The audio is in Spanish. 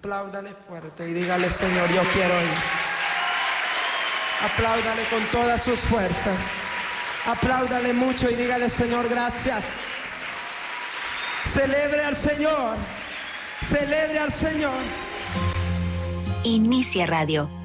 Apláudale fuerte y dígale, Señor, yo quiero ir. Apláudale con todas sus fuerzas. Apláudale mucho y dígale, Señor, gracias. Celebre al Señor. Celebre al Señor. Inicia Radio.